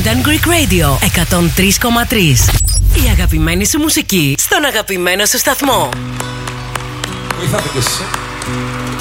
London Greek Radio 103,3. Η αγαπημένη σου μουσική στον αγαπημένο σου σταθμό. Βοηθάτε κι εσείς.